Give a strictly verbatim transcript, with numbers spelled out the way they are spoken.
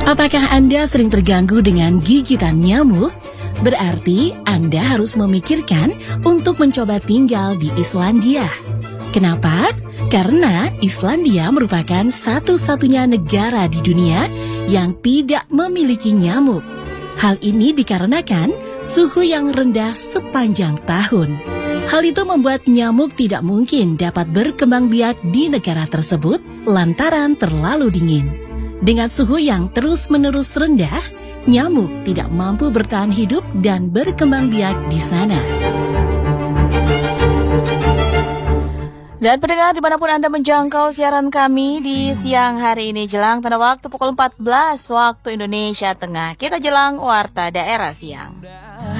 Apakah Anda sering terganggu dengan gigitan nyamuk? Berarti Anda harus memikirkan untuk mencoba tinggal di Islandia. Kenapa? Karena Islandia merupakan satu-satunya negara di dunia yang tidak memiliki nyamuk. Hal ini dikarenakan suhu yang rendah sepanjang tahun. Hal itu membuat nyamuk tidak mungkin dapat berkembang biak di negara tersebut lantaran terlalu dingin. Dengan suhu yang terus-menerus rendah, nyamuk tidak mampu bertahan hidup dan berkembang biak di sana. Dan pendengar dimanapun Anda menjangkau siaran kami di siang hari ini, jelang tanda waktu pukul empat belas waktu Indonesia Tengah. Kita jelang Warta Daerah Siang.